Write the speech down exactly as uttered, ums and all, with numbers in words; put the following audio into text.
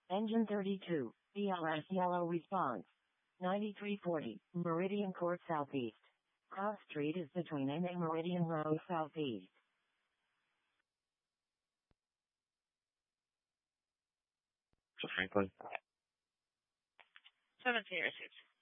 Engine thirty-two, B L S yellow response. ninety-three forty, Meridian Court Southeast. Cross Street is between N A Meridian Road Southeast. So Franklin. seventeen oh six.